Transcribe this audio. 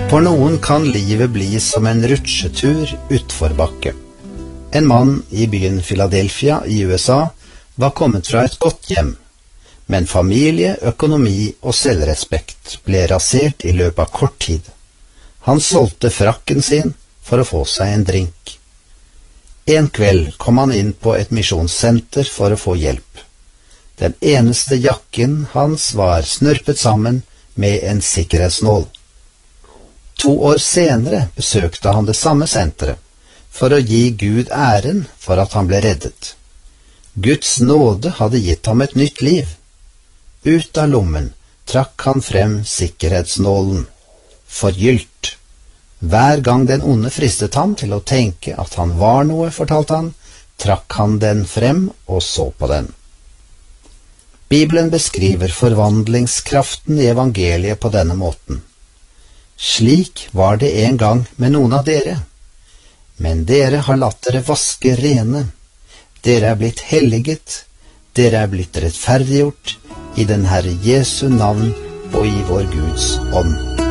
For noen kan livet bli som en rutsjetur utforbakke. En mann i byen Philadelphia i USA var kommet fra et godt hjem, men familie, økonomi og selvrespekt ble rasert i løpet av kort tid. Han solgte frakken sin for å få seg en drink. En kveld kom han inn på et misjonssenter for å få hjelp. Den eneste jakken hans var snørpet sammen med en sikkerhetsnål. 2 år senere besøkte han det samme senteret for å gi Gud æren for at han ble reddet. Guds nåde hadde gitt ham et nytt liv. Ut av lommen trakk han frem sikkerhetsnålen. Forgylt. Hver gang den onde fristet ham til å tenke at han var noe, fortalte han, trakk han den frem og så på den. Bibelen beskriver forvandlingskraften i evangeliet på denne måten. Slik var det en gang med noen av dere, men dere har latt dere vaske rene. Dere er blitt helliget, dere er blitt rettferdiggjort i den Herre Jesu navn og i vår Guds ånd.